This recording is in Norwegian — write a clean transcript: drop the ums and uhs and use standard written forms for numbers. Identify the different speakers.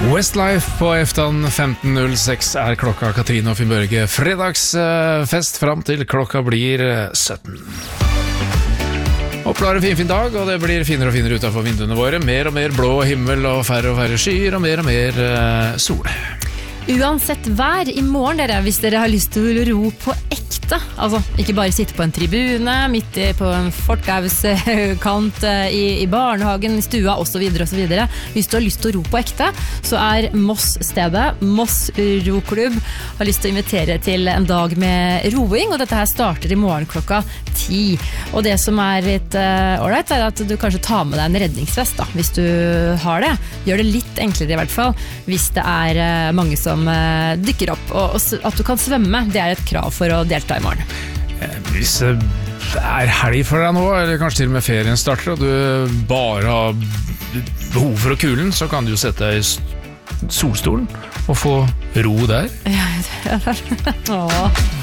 Speaker 1: Westlife på Eftan 15.06 er klokka. Katrine og Finn Børge. Fredagsfest fram til klokka blir 17. Oppklare fin dag, og det blir finere og finere utenfor vinduene våre. Mer og mer blå himmel og færre skyer, og mer sol.
Speaker 2: Uansett vær i morgen, dere, hvis dere har lyst til å ro på ekte, altså ikke bare sitte på en tribune, midt på en fortauskant, i barnehagen, i stua, og så videre. Hvis du har lyst til å ro på ekte, så er Moss stedet. Moss roklubb har lyst til å invitere til en dag med roing, og dette her starter i morgen klokka 10. Og det som er litt alright, er at du kanskje tar med deg en redningsvest, da, hvis du har det. Gjør det litt enklere i hvert fall, hvis det er mange som dykker opp, og at du kan svømme, det er et krav for å delta i morgen.
Speaker 1: Hvis det er helg for deg nå, eller kanskje til og med ferien starter, og du bare har behov for å kulen, så kan du jo sette deg i solstolen og få ro der.
Speaker 2: Ja, det er det.